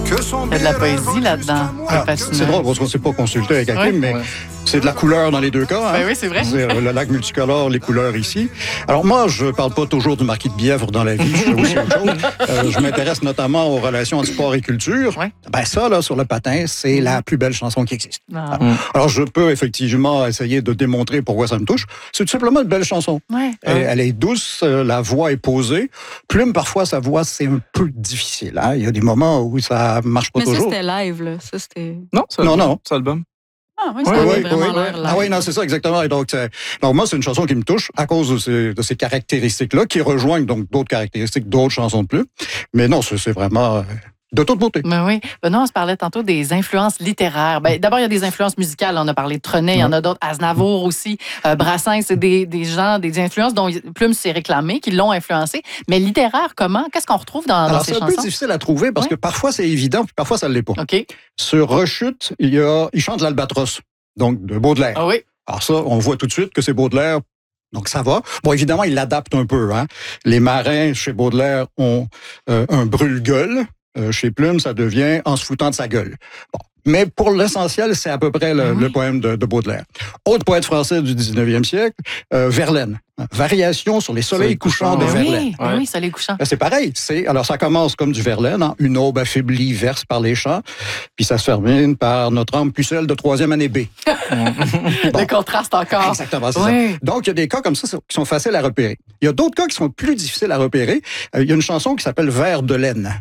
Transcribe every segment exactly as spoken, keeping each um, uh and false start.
Il y a de la poésie là-dedans. Ah, c'est drôle parce qu'on ne s'est pas consulté avec Hakim, oui. mais ouais. c'est de la couleur dans les deux cas. Hein? Ben oui, c'est vrai. C'est le lac multicolore, les couleurs ici. Alors moi, je ne parle pas toujours du marquis de Bièvre dans la vie, je fais aussi autre chose. Euh, je m'intéresse notamment aux relations entre sport et culture. Ouais. Ben ça, là, sur le patin, c'est la plus belle chanson qui existe. Ah. Alors je peux effectivement essayer de démontrer pourquoi ça me touche. C'est tout simplement une belle chanson. Ouais. Elle, elle est douce, la voix est posée. Plume, parfois, sa voix, c'est un peu difficile. Hein? Il y a des moments où ça marche pas mais toujours. Mais ça, c'était live, là. Ça, c'était... Non, c'est non, non. C'est album. Ah oui, ça oui, oui, vraiment oui, l'air oui. Ah oui, non, c'est ça, exactement. Et donc, donc, moi, c'est une chanson qui me touche à cause de ces, de ces caractéristiques-là, qui rejoignent donc d'autres caractéristiques d'autres chansons de Plume. Mais non, c'est, c'est vraiment... de toute beauté. Ben oui. Benoît, on se parlait tantôt des influences littéraires. Ben, d'abord, il y a des influences musicales. On a parlé de Trenet, il y en a d'autres. Aznavour aussi. Euh, Brassens, c'est des, des gens, des influences dont Plume s'est réclamé, qui l'ont influencé. Mais littéraire, comment? Qu'est-ce qu'on retrouve dans, Alors, dans ces chansons? C'est un peu difficile à trouver parce oui. que parfois, c'est évident, puis parfois, ça ne l'est pas. OK. Sur Rechute, il, y a, il chante l'Albatros, donc de Baudelaire. Ah oui. Alors ça, on voit tout de suite que c'est Baudelaire. Donc, ça va. Bon, évidemment, il l'adapte un peu. Hein. Les marins, chez Baudelaire, ont euh, un brûle-gueule. Euh, chez Plume, ça devient en se foutant de sa gueule. Bon. Mais pour l'essentiel, c'est à peu près le, oui. le poème de, de Baudelaire. Autre poète français du dix-neuvième siècle, euh, Verlaine. Variation sur les soleils couchants de oui, Verlaine. Oui, oui, soleils couchants. C'est pareil. C'est, alors, ça commence comme du Verlaine, hein, une aube affaiblie verse par les champs, puis ça se termine par notre âme pucelle de troisième année B. Bon. Le contraste encore. Exactement, c'est oui. ça. Donc, il y a des cas comme ça qui sont faciles à repérer. Il y a d'autres cas qui sont plus difficiles à repérer. Euh, il y a une chanson qui s'appelle Vers de laine.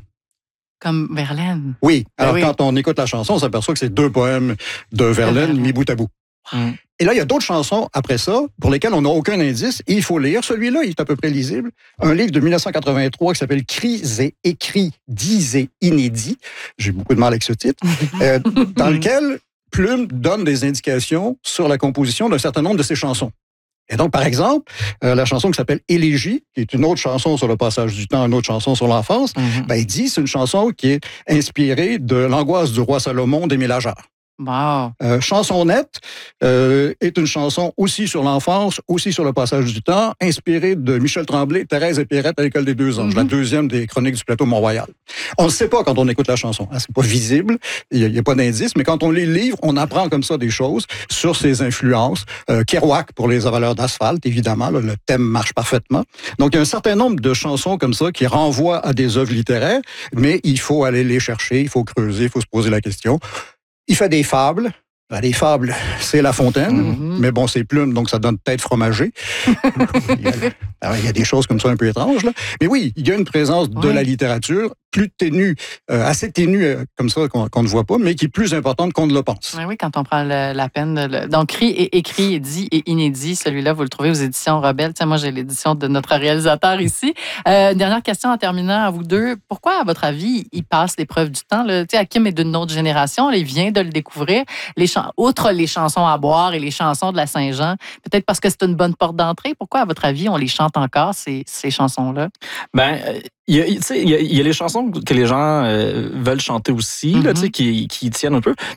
Comme Verlaine. Oui. Alors, oui. quand on écoute la chanson, on s'aperçoit que c'est deux poèmes de Verlaine mis bout à bout. Mm. Et là, il y a d'autres chansons après ça pour lesquelles on n'a aucun indice et il faut lire. Celui-là, il est à peu près lisible. Un livre de dix-neuf cent quatre-vingt-trois qui s'appelle Cris et écrits, dits et inédits. J'ai beaucoup de mal avec ce titre. euh, dans lequel Plume donne des indications sur la composition d'un certain nombre de ses chansons. Et donc, par exemple, euh, la chanson qui s'appelle Élégie, qui est une autre chanson sur le passage du temps, une autre chanson sur l'enfance, mm-hmm. ben, il dit c'est une chanson qui est inspirée de l'angoisse du roi Salomon d'Émile Ajar. Wow. Euh, Chansonnette euh, est une chanson aussi sur l'enfance, aussi sur le passage du temps, inspirée de Michel Tremblay, Thérèse et Pierrette à l'École des Deux Anges, mm-hmm. la deuxième des chroniques du plateau Mont-Royal. On ne sait pas quand on écoute la chanson, hein, c'est pas visible, il n'y a, a pas d'indice, mais quand on lit le livre, on apprend comme ça des choses sur ses influences. Euh, Kerouac pour les avaleurs d'asphalte, évidemment, là, le thème marche parfaitement. Donc, il y a un certain nombre de chansons comme ça qui renvoient à des œuvres littéraires, mais il faut aller les chercher, il faut creuser, il faut se poser la question. Il fait des fables. Les fables, c'est La Fontaine, mm-hmm. mais bon, c'est Plume, donc ça donne tête fromagée. il, y a, il y a des choses comme ça un peu étranges, là. Mais oui, il y a une présence de oui. la littérature plus ténue, euh, assez ténue euh, comme ça qu'on, qu'on ne voit pas, mais qui est plus importante qu'on ne le pense. Oui, oui, quand on prend le, la peine. De le... Donc, Cris et écrit, dit et inédit, celui-là, vous le trouvez aux éditions Rebelle. Tiens, moi, j'ai l'édition de notre réalisateur ici. Euh, dernière question en terminant à vous deux. Pourquoi, à votre avis, il passe l'épreuve du temps? Tu sais, Hakim est d'une autre génération, là, il vient de le découvrir. Les ch- Outre les chansons à boire et les chansons de la Saint-Jean, peut-être parce que c'est une bonne porte d'entrée. Pourquoi, à votre avis, on les chante encore, ces, ces chansons-là? Ben, il y a, il y a, il y a les chansons que les gens euh, veulent chanter aussi, mm-hmm. là, qui, qui tiennent un peu.